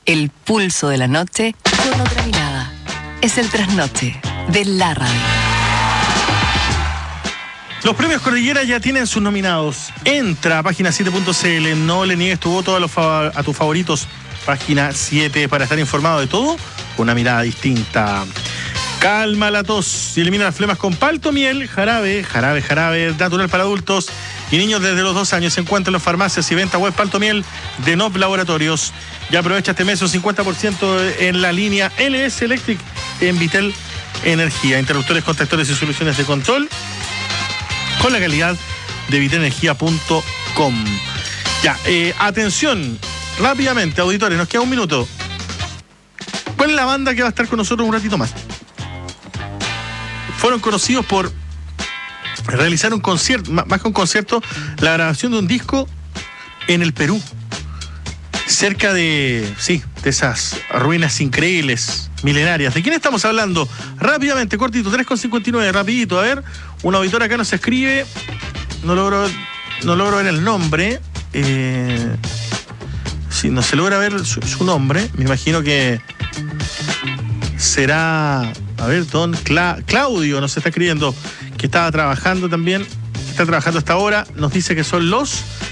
El pulso de la noche con otra mirada. Es el trasnoche de la radio. Los premios Cordillera ya tienen sus nominados. Entra a página7.cl, no le niegues tu voto a tus favoritos. Página 7 para estar informado de todo con una mirada distinta. Calma la tos y elimina las flemas con Paltomiel, jarabe natural para adultos y niños desde los 2 años. Se encuentra en las farmacias y venta web Paltomiel de Nop Laboratorios. Ya aprovecha este mes un 50% en la línea LS Electric en Vitel Energía. Interruptores, contactores y soluciones de control con la calidad de vitelenergia.com. Ya, atención, rápidamente, auditores, nos queda un minuto. ¿Cuál es la banda que va a estar con nosotros un ratito más? Fueron conocidos por realizar un concierto, más que un concierto, la grabación de un disco en el Perú, cerca de esas ruinas increíbles, milenarias. ¿De quién estamos hablando? Rápidamente, cortito, 3:59, rapidito. A ver, un auditor acá nos escribe, no logro ver el nombre, si no se logra ver su nombre, me imagino que será, a ver, don Claudio nos está escribiendo que estaba trabajando también, que está trabajando hasta ahora, nos dice que son los